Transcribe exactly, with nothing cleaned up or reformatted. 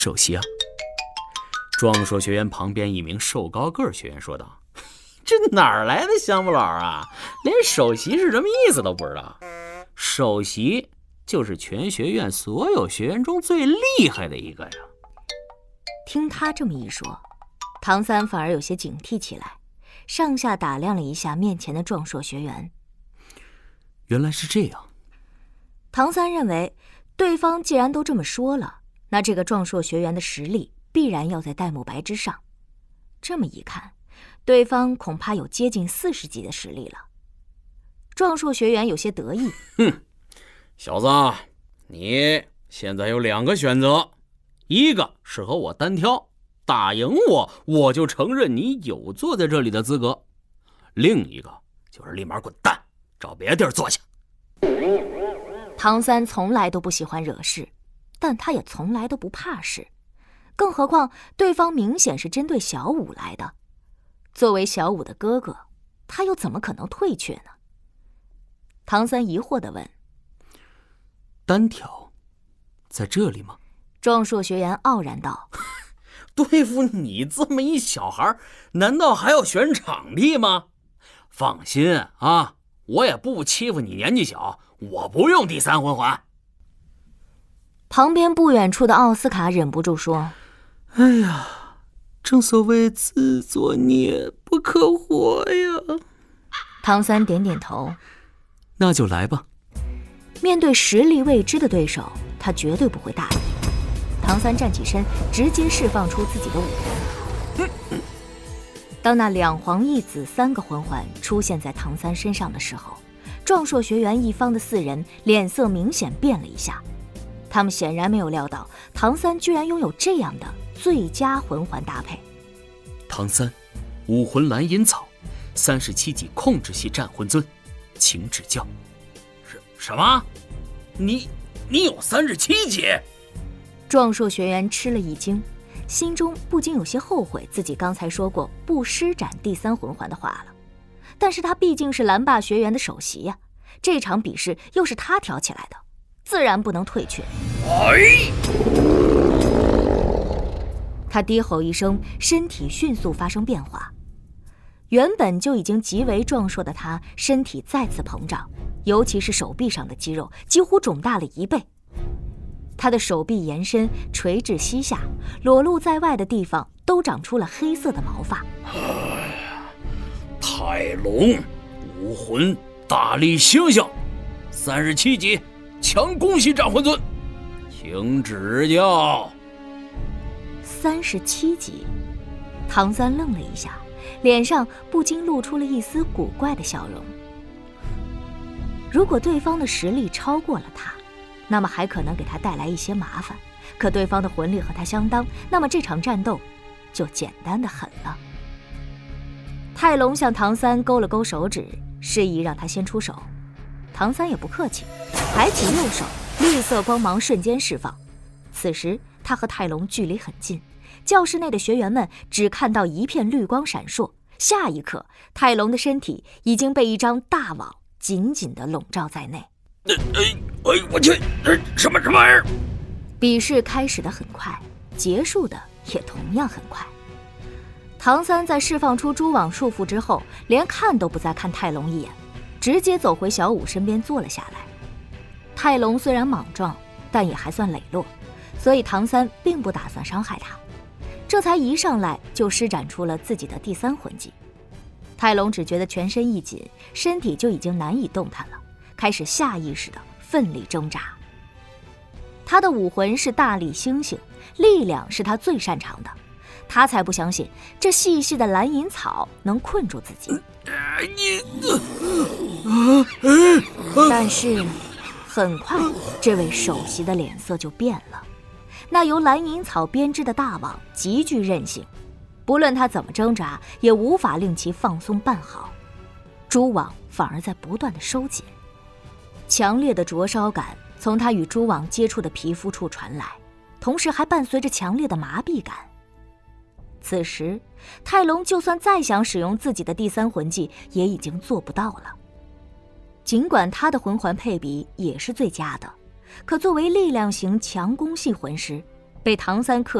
首席啊。壮硕学员旁边一名瘦高个学员说道：“这哪来的乡巴佬啊？连首席是什么意思都不知道。首席就是全学院所有学员中最厉害的一个呀。” 听他这么一说，唐三反而有些警惕起来，上下打量了一下面前的壮硕学员。 原来是这样。 唐三认为，对方既然都这么说了，那这个壮硕学员的实力必然要在戴沐白之上。这么一看，对方恐怕有接近四十级的实力了。壮硕学员有些得意：“ 哼，小子，你现在有两个选择，一个是和我单挑，打赢我，我就承认你有坐在这里的资格；另一个就是立马滚蛋，找别的地儿坐下。” 唐三从来都不喜欢惹事，但他也从来都不怕事，更何况对方明显是针对小五来的。作为小五的哥哥，他又怎么可能退却呢？唐三疑惑地问：“ 单挑，在这里吗？” 壮硕学员傲然道：“ 对付你这么一小孩，难道还要选场地吗？放心啊，我也不欺负你年纪小，我不用第三魂环。” 旁边不远处的奥斯卡忍不住说：“ 哎呀，正所谓自作孽不可活呀。” 唐三点点头：“ 那就来吧。” 面对实力未知的对手，他绝对不会大意。唐三站起身，直接释放出自己的武魂。当那两黄一紫三个魂环出现在唐三身上的时候，壮硕学员一方的四人脸色明显变了一下。他们显然没有料到唐三居然拥有这样的最佳魂环搭配。 唐三，武魂蓝银草，三十七级控制系战魂尊，请指教。什什么？你你有三十七级？ 壮硕学员吃了一惊，心中不禁有些后悔自己刚才说过不施展第三魂环的话了。但是他毕竟是蓝霸学员的首席呀、啊，这场比试又是他挑起来的，自然不能退却。 哎！ 他低吼一声，身体迅速发生变化。原本就已经极为壮硕的他，身体再次膨胀，尤其是手臂上的肌肉几乎肿大了一倍。他的手臂延伸垂至膝下，裸露在外的地方都长出了黑色的毛发。 泰龙，武魂大力星星，三十七级强攻系战魂尊，请指教。 三十七级，唐三愣了一下，脸上不禁露出了一丝古怪的笑容。如果对方的实力超过了他，那么还可能给他带来一些麻烦，可对方的魂力和他相当，那么这场战斗就简单的很了。泰龙向唐三勾了勾手指，示意让他先出手。唐三也不客气，抬起右手，绿色光芒瞬间释放。此时他和泰龙距离很近，教室内的学员们只看到一片绿光闪烁，下一刻泰龙的身体已经被一张大网紧紧地笼罩在内。 哎哎哎！我去，什么什么玩意儿？ 比试开始的很快，结束的也同样很快。唐三在释放出蛛网束缚之后，连看都不再看泰龙一眼，直接走回小五身边坐了下来。泰龙虽然莽撞，但也还算磊落，所以唐三并不打算伤害他，这才一上来就施展出了自己的第三魂技。泰龙只觉得全身一紧，身体就已经难以动弹了，开始下意识地奋力挣扎。他的武魂是大力星星，力量是他最擅长的，他才不相信这细细的蓝银草能困住自己。但是很快这位首席的脸色就变了，那由蓝银草编织的大网极具韧性，不论他怎么挣扎也无法令其放松半毫，蛛网反而在不断的收紧。强烈的灼烧感从他与蛛网接触的皮肤处传来，同时还伴随着强烈的麻痹感。此时泰龙就算再想使用自己的第三魂技也已经做不到了。尽管他的魂环配比也是最佳的，可作为力量型强攻系魂师， 被唐三克